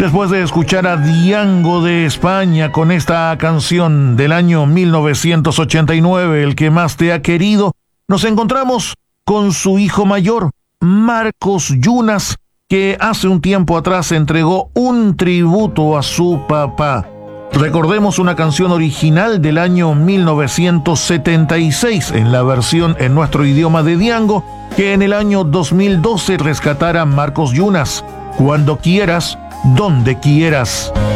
Después de escuchar a Diango de España con esta canción del año 1989, El que más te ha querido, nos encontramos con su hijo mayor, Marcos Yunas, que hace un tiempo atrás entregó un tributo a su papá. Recordemos una canción original del año 1976 en la versión en nuestro idioma de Diango, que en el año 2012 rescatara Marcos Yunas. Cuando quieras, donde quieras.